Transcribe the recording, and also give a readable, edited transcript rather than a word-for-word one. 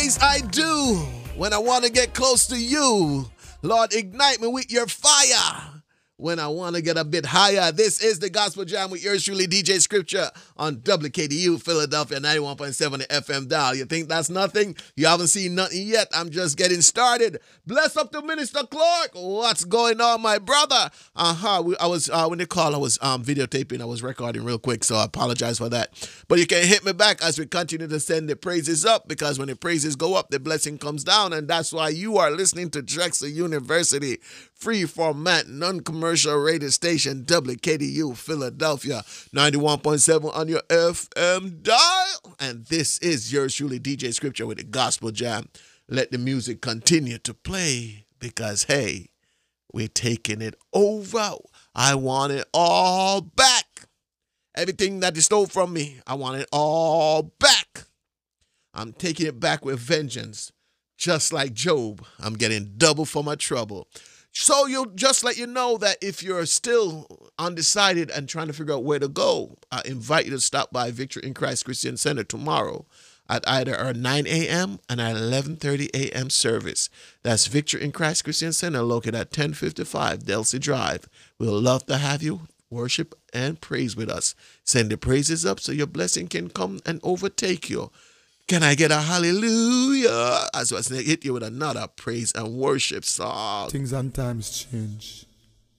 praise I do when I want to get close to you. Lord, ignite me with your fire when I want to get a bit higher. This is the Gospel Jam with yours truly, DJ Scripture, on WKDU, Philadelphia, 91.7 FM dial. You think that's nothing? You haven't seen nothing yet. I'm just getting started. Bless up to Minister Clark. What's going on, my brother? I was, when they called, I was videotaping. I was recording real quick, so I apologize for that. But you can hit me back as we continue to send the praises up, because when the praises go up, the blessing comes down, and that's why you are listening to Drexel University, free format, non-commercial radio station, WKDU, Philadelphia, 91.7 on your FM dial. And this is yours truly, DJ Scripture, with the Gospel Jam. Let the music continue to play, because, hey, we're taking it over. I want it all back. Everything that they stole from me, I want it all back. I'm taking it back with vengeance. Just like Job, I'm getting double for my trouble. So you'll just let you know that if you're still undecided and trying to figure out where to go, I invite you to stop by Victory in Christ Christian Center tomorrow at either our 9 a.m. and our 11:30 a.m. service. That's Victory in Christ Christian Center, located at 1055 Delsey Drive. We'll love to have you worship and praise with us. Send the praises up so your blessing can come and overtake you. Can I get a hallelujah? As I hit you with another praise and worship song. Things and times change.